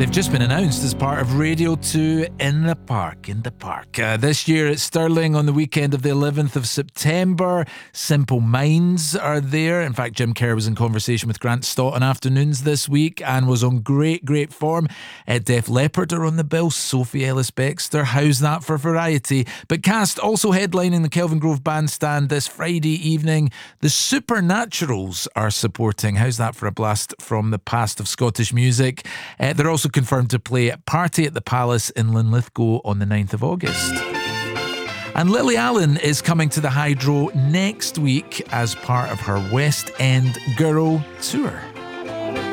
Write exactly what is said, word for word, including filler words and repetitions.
They've just been announced as part of Radio two in the Park, in the Park. Uh, this year at Stirling on the weekend of the eleventh of September. Simple Minds are there. In fact, Jim Kerr was in conversation with Grant Stott on Afternoons this week and was on great, great form. Uh, Def Leppard are on the bill. Sophie Ellis-Bextor. How's that for variety? But Cast also headlining the Kelvin Grove Bandstand this Friday evening. The Supernaturals are supporting. How's that for a blast from the past of Scottish music? Uh, they're also confirmed to play at Party at the Palace in Linlithgow on the ninth of August. And Lily Allen is coming to the Hydro next week as part of her West End Girl Tour.